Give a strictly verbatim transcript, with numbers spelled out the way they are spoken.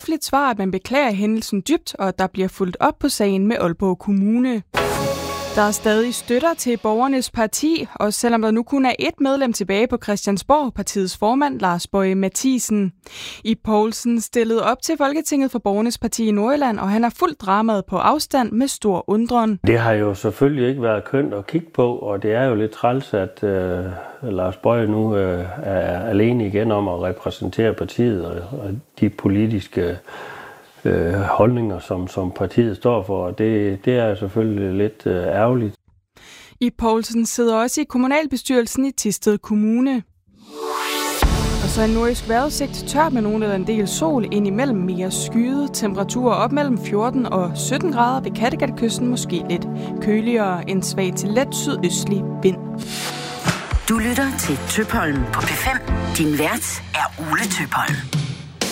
skriftligt svar, at man beklager hændelsen dybt, og at der bliver fulgt op på sagen med Aalborg Kommune. Der er stadig støtter til Borgernes Parti, og selvom der nu kun er ét medlem tilbage på Christiansborg, partiets formand Lars Boje Mathiesen. Ib Poulsen stillede op til Folketinget for Borgernes Parti i Nordjylland, og han har fulgt dramaet på afstand med stor undren. Det har jo selvfølgelig ikke været kønt at kigge på, og det er jo lidt træls, at øh, Lars Boje nu øh, er alene igen om at repræsentere partiet og, og de politiske Øh, holdninger, som, som partiet står for, og det, det er selvfølgelig lidt øh, ærgerligt. Ib Poulsen sidder også i kommunalbestyrelsen i Thisted Kommune. Og så en nordjysk vejrudsigt, tørt med nogen eller en del sol, indimellem mere skyet, temperaturer op mellem fjorten og sytten grader, ved Kattegatkysten måske lidt køligere, en svag til let sydøstlig vind. Du lytter til Tøpholm på P fem. Din vært er Ole Tøpholm.